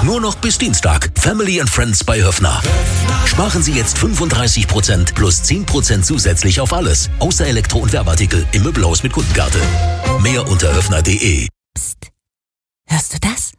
Nur noch bis Dienstag. Family and Friends bei Höffner. Sparen Sie jetzt 35% plus 10% zusätzlich auf alles. Außer Elektro- und Werbeartikel im Möbelhaus mit Kundenkarte. Mehr unter höffner.de. Psst. Hörst du das?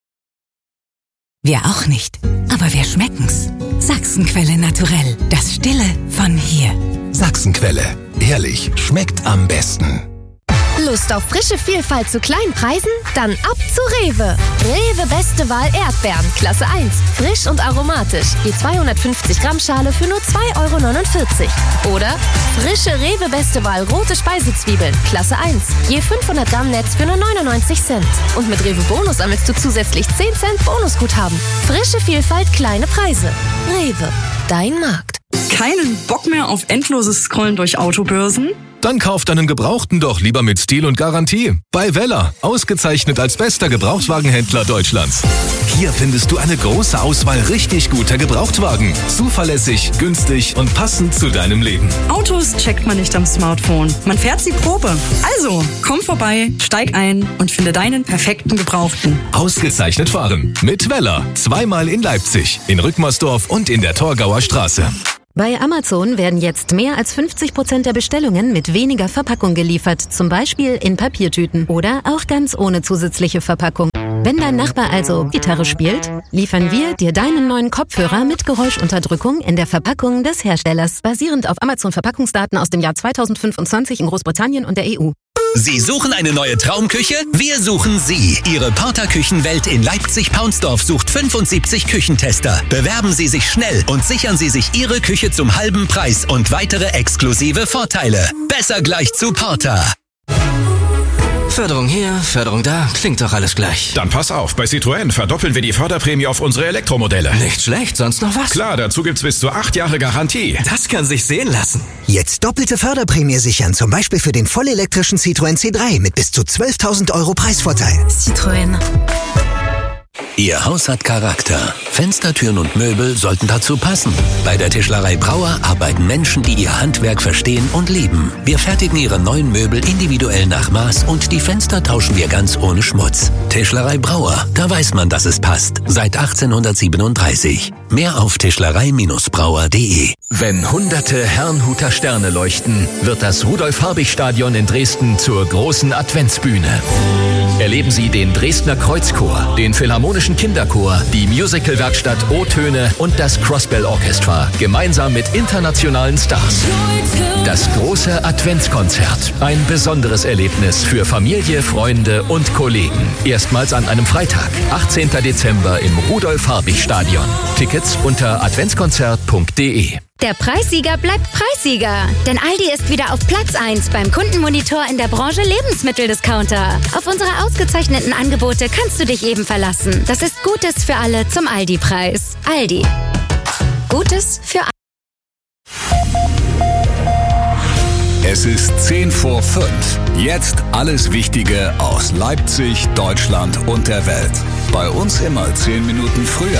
Wir auch nicht. Aber wir schmecken's. Sachsenquelle naturell. Das Stille von hier. Sachsenquelle. Ehrlich, schmeckt am besten. Lust auf frische Vielfalt zu kleinen Preisen? Dann ab zu Rewe. Rewe Beste Wahl Erdbeeren, Klasse 1. Frisch und aromatisch. Je 250 Gramm Schale für nur 2,49 €. Oder frische Rewe Beste Wahl rote Speisezwiebeln, Klasse 1. Je 500 Gramm Netz für nur 99 Cent. Und mit Rewe Bonus sammelst du zusätzlich 10 Cent Bonusguthaben. Frische Vielfalt, kleine Preise. Rewe, dein Markt. Keinen Bock mehr auf endloses Scrollen durch Autobörsen? Dann kauf deinen Gebrauchten doch lieber mit Stil und Garantie. Bei Weller, ausgezeichnet als bester Gebrauchtwagenhändler Deutschlands. Hier findest du eine große Auswahl richtig guter Gebrauchtwagen. Zuverlässig, günstig und passend zu deinem Leben. Autos checkt man nicht am Smartphone. Man fährt sie Probe. Also, komm vorbei, steig ein und finde deinen perfekten Gebrauchten. Ausgezeichnet fahren. Mit Weller. Zweimal in Leipzig, in Rückmersdorf und in der Torgauer Straße. Bei Amazon werden jetzt mehr als 50% der Bestellungen mit weniger Verpackung geliefert, zum Beispiel in Papiertüten oder auch ganz ohne zusätzliche Verpackung. Wenn dein Nachbar also Gitarre spielt, liefern wir dir deinen neuen Kopfhörer mit Geräuschunterdrückung in der Verpackung des Herstellers, basierend auf Amazon-Verpackungsdaten aus dem Jahr 2025 in Großbritannien und der EU. Sie suchen eine neue Traumküche? Wir suchen Sie. Ihre Porter Küchenwelt in Leipzig-Paunsdorf sucht 75 Küchentester. Bewerben Sie sich schnell und sichern Sie sich Ihre Küche zum halben Preis und weitere exklusive Vorteile. Besser gleich zu Porter. Förderung hier, Förderung da, klingt doch alles gleich. Dann pass auf, bei Citroën verdoppeln wir die Förderprämie auf unsere Elektromodelle. Nicht schlecht, sonst noch was? Klar, dazu gibt's bis zu 8 Jahre Garantie. Das kann sich sehen lassen. Jetzt doppelte Förderprämie sichern, zum Beispiel für den vollelektrischen Citroën C3 mit bis zu 12.000 € Preisvorteil. Citroën. Ihr Haus hat Charakter. Fenster, Türen und Möbel sollten dazu passen. Bei der Tischlerei Brauer arbeiten Menschen, die ihr Handwerk verstehen und lieben. Wir fertigen ihre neuen Möbel individuell nach Maß und die Fenster tauschen wir ganz ohne Schmutz. Tischlerei Brauer, da weiß man, dass es passt. Seit 1837. Mehr auf tischlerei-brauer.de. Wenn hunderte Herrnhuter Sterne leuchten, wird das Rudolf-Habich-Stadion in Dresden zur großen Adventsbühne. Erleben Sie den Dresdner Kreuzchor, den Philharmonischen Kinderchor, die Musicalwerkstatt O-Töne und das Crossbell Orchestra, gemeinsam mit internationalen Stars. Das große Adventskonzert, ein besonderes Erlebnis für Familie, Freunde und Kollegen. Erstmals an einem Freitag, 18. Dezember im Rudolf-Habich-Stadion. Tickets unter adventskonzert.de. Der Preissieger bleibt Preissieger. Denn Aldi ist wieder auf Platz 1 beim Kundenmonitor in der Branche Lebensmitteldiscounter. Auf unsere ausgezeichneten Angebote kannst du dich eben verlassen. Das ist Gutes für alle zum Aldi-Preis. Aldi. Gutes für alle. Es ist 10 vor 5. Jetzt alles Wichtige aus Leipzig, Deutschland und der Welt. Bei uns immer 10 Minuten früher.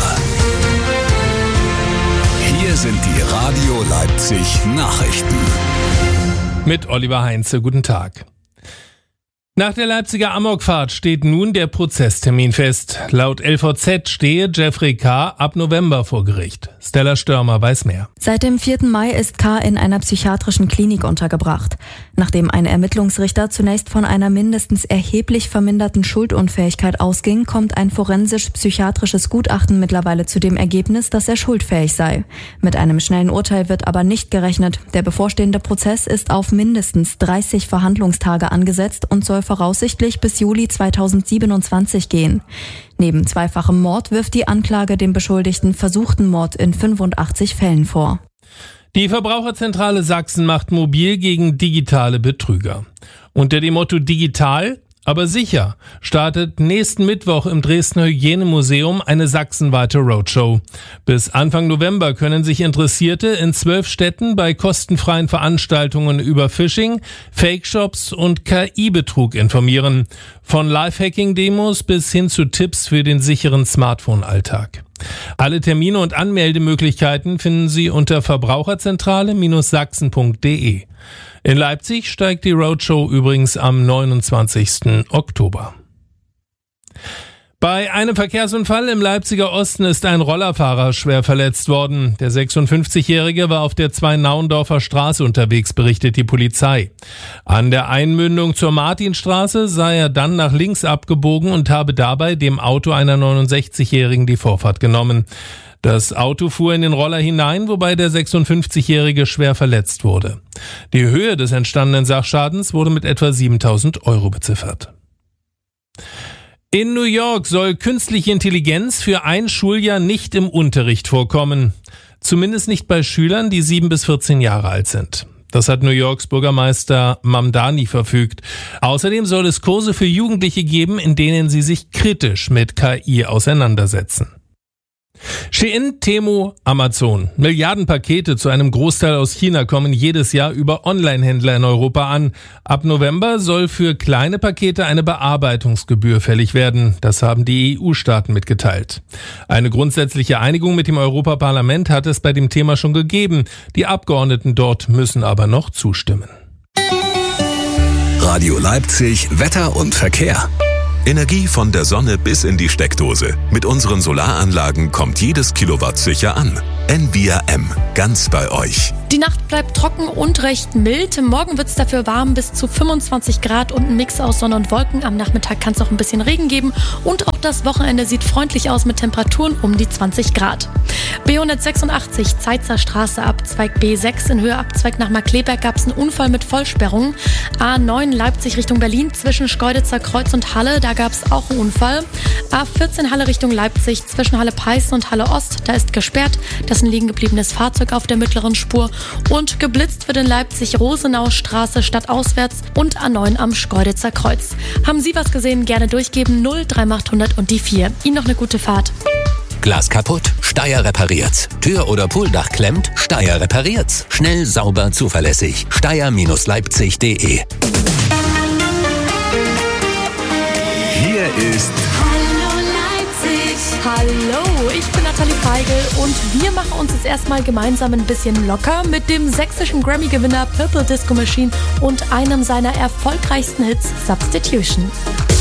Hier sind die Radio Leipzig Nachrichten. Mit Oliver Heinze, guten Tag. Nach der Leipziger Amokfahrt steht nun der Prozesstermin fest. Laut LVZ stehe Jeffrey K. ab November vor Gericht. Stella Störmer weiß mehr. Seit dem 4. Mai ist K. in einer psychiatrischen Klinik untergebracht. Nachdem ein Ermittlungsrichter zunächst von einer mindestens erheblich verminderten Schuldunfähigkeit ausging, kommt ein forensisch-psychiatrisches Gutachten mittlerweile zu dem Ergebnis, dass er schuldfähig sei. Mit einem schnellen Urteil wird aber nicht gerechnet. Der bevorstehende Prozess ist auf mindestens 30 Verhandlungstage angesetzt und soll voraussichtlich bis Juli 2027 gehen. Neben zweifachem Mord wirft die Anklage dem Beschuldigten versuchten Mord in 85 Fällen vor. Die Verbraucherzentrale Sachsen macht mobil gegen digitale Betrüger. Unter dem Motto Digital, aber sicher, startet nächsten Mittwoch im Dresdner Hygienemuseum eine sachsenweite Roadshow. Bis Anfang November können sich Interessierte in 12 Städten bei kostenfreien Veranstaltungen über Phishing, Fake-Shops und KI-Betrug informieren. Von Lifehacking-Demos bis hin zu Tipps für den sicheren Smartphone-Alltag. Alle Termine und Anmeldemöglichkeiten finden Sie unter verbraucherzentrale-sachsen.de. In Leipzig steigt die Roadshow übrigens am 29. Oktober. Bei einem Verkehrsunfall im Leipziger Osten ist ein Rollerfahrer schwer verletzt worden. Der 56-Jährige war auf der Zwei-Naundorfer Straße unterwegs, berichtet die Polizei. An der Einmündung zur Martinstraße sei er dann nach links abgebogen und habe dabei dem Auto einer 69-Jährigen die Vorfahrt genommen. Das Auto fuhr in den Roller hinein, wobei der 56-Jährige schwer verletzt wurde. Die Höhe des entstandenen Sachschadens wurde mit etwa 7.000 € beziffert. In New York soll künstliche Intelligenz für ein Schuljahr nicht im Unterricht vorkommen. Zumindest nicht bei Schülern, die 7 bis 14 Jahre alt sind. Das hat New Yorks Bürgermeister Mamdani verfügt. Außerdem soll es Kurse für Jugendliche geben, in denen sie sich kritisch mit KI auseinandersetzen. Shein, Temu, Amazon. Milliardenpakete zu einem Großteil aus China kommen jedes Jahr über Online-Händler in Europa an. Ab November soll für kleine Pakete eine Bearbeitungsgebühr fällig werden. Das haben die EU-Staaten mitgeteilt. Eine grundsätzliche Einigung mit dem Europaparlament hat es bei dem Thema schon gegeben. Die Abgeordneten dort müssen aber noch zustimmen. Radio Leipzig, Wetter und Verkehr. Energie von der Sonne bis in die Steckdose. Mit unseren Solaranlagen kommt jedes Kilowatt sicher an. NVRM, ganz bei euch. Die Nacht bleibt trocken und recht mild. Morgen wird es dafür warm, bis zu 25 Grad und ein Mix aus Sonne und Wolken. Am Nachmittag kann es auch ein bisschen Regen geben. Und auch das Wochenende sieht freundlich aus mit Temperaturen um die 20 Grad. B186 Zeitzer Straße, Abzweig B6 in Höhe Abzweig nach Markkleeberg gab es einen Unfall mit Vollsperrung. A9 Leipzig Richtung Berlin zwischen Schkeuditzer Kreuz und Halle, da gab es auch einen Unfall. A14 Halle Richtung Leipzig zwischen Halle Peißen und Halle Ost, da ist gesperrt. Das ist ein liegen gebliebenes Fahrzeug auf der mittleren Spur. Und geblitzt wird in Leipzig Rosenaustraße stadtauswärts und A9 am Schkeuditzer Kreuz. Haben Sie was gesehen? Gerne durchgeben 03800 und die 4. Ihnen noch eine gute Fahrt. Glas kaputt? Steyr repariert's. Tür oder Pooldach klemmt? Steyr repariert's. Schnell, sauber, zuverlässig. Steyr-leipzig.de. Hier ist Hallo Leipzig. Hallo, ich bin Nathalie Feigl und wir machen uns jetzt erstmal gemeinsam ein bisschen locker mit dem sächsischen Grammy-Gewinner Purple Disco Machine und einem seiner erfolgreichsten Hits, Substitution.